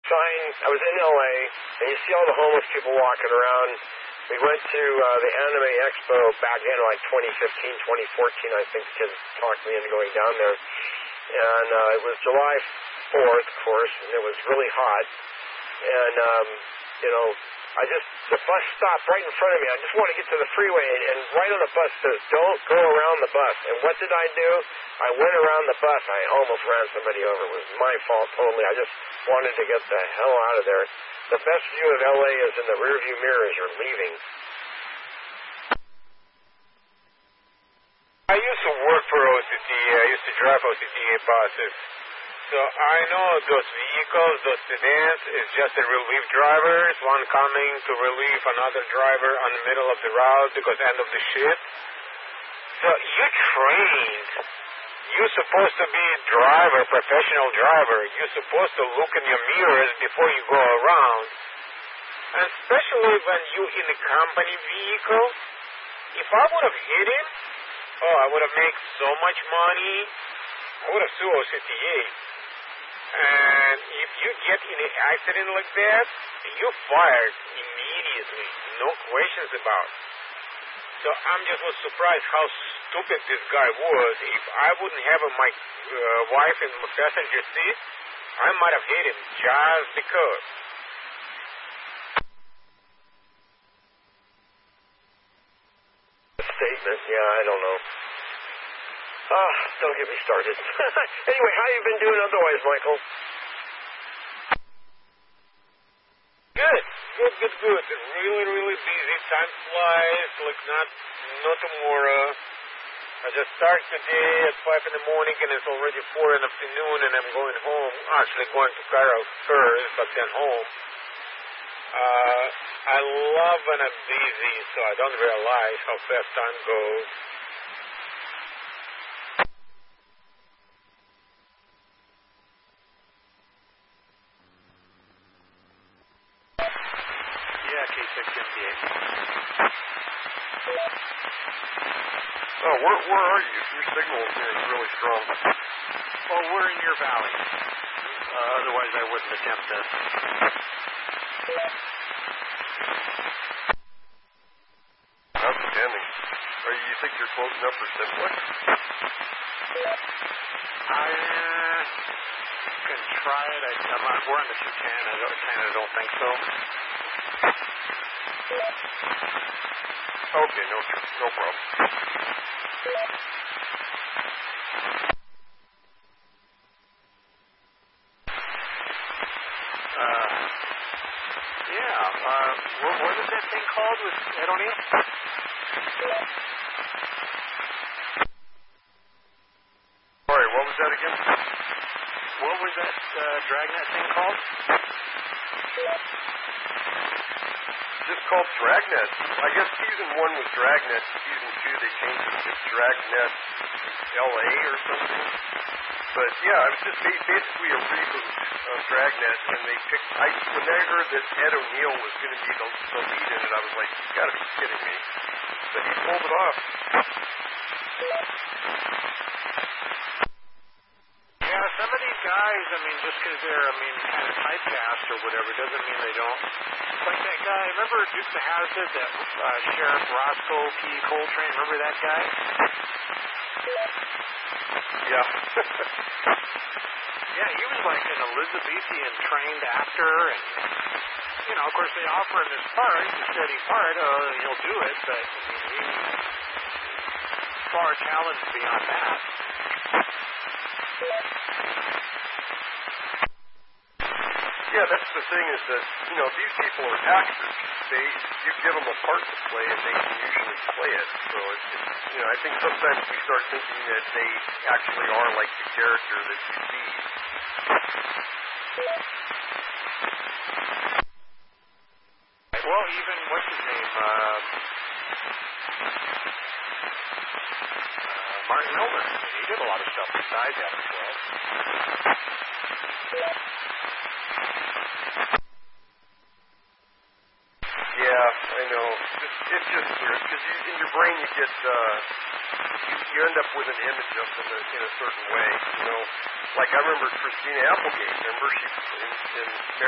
sign. I was in LA, and you see all the homeless people walking around. We went to the Anime Expo back in like 2015, 2014, I think. The kids talked me into going down there. And it was July 4th, of course, and it was really hot. And, the bus stopped right in front of me. I just wanted to get to the freeway, and right on the bus says, "Don't go around the bus." And what did I do? I went around the bus. I almost ran somebody over. It was my fault totally. I just wanted to get the hell out of there. The best view of LA is in the rearview mirror as you're leaving. I used to work for OCTA. I used to drive OCTA buses. So I know those vehicles, those sedans, is just the relief drivers, one coming to relieve another driver on the middle of the route because end of the shift. So you're trained. You're supposed to be a driver, professional driver. You're supposed to look in your mirrors before you go around. And especially when you're in a company vehicle, if I would have hit him, I would have made so much money. I would have sued OCTA. And if you get in an accident like that, you're fired immediately. No questions about it. So I'm just was surprised how stupid this guy was. If I wouldn't have my wife in the passenger seat, I might have hit him just because. Statement, yeah, I don't know. Don't get me started. Anyway, how you been doing otherwise, Michael? Good. Really, really busy. Time flies like not tomorrow. I just started today at 5 in the morning, and it's already 4 in the afternoon, and I'm going home. Actually going to Cairo first, but then home. I love when I'm busy, so I don't realize how fast time goes. Yeah, K6MDA. Oh, where are you? Your signal here is really strong. Well, we're in your valley. Otherwise, I wouldn't attempt this. Outstanding. You think you're close enough for Simplex? I can try it. We're on the 210. I don't think so. Okay, no problem. What is that thing called with Ed O'Neill? Sorry, what was that again? What was that Dragnet thing called? Just called Dragnet. I guess season 1 was Dragnet. Season 2 they changed it to Dragnet LA or something. But yeah, it was just basically a reboot of Dragnet, and they picked. When I heard that Ed O'Neill was going to be the lead in it, I was like, "You got to be kidding me!" But he pulled it off. Yeah, some of these guys, just because they're, kind of typecast or whatever, doesn't mean they don't. Like that guy, remember Dukes of Hazzard, that Sheriff Roscoe P. Coltrane, remember that guy? Yeah. Yeah, he was like an Elizabethan trained actor, and, of course they offer him this part, it's a steady part, he'll do it, but, he's far talented beyond that. Yeah, that's the thing is that, these people are actors. You give them a part to play, and they can usually play it. So, I think sometimes we start thinking that they actually are like the character that you see. Well, even, what's his name, Martin Miller. He did a lot of stuff besides Adam 12. Yeah, I know. It's just weird because in your brain you get you end up with an image of them in a certain way. Like I remember Christina Applegate. Remember she in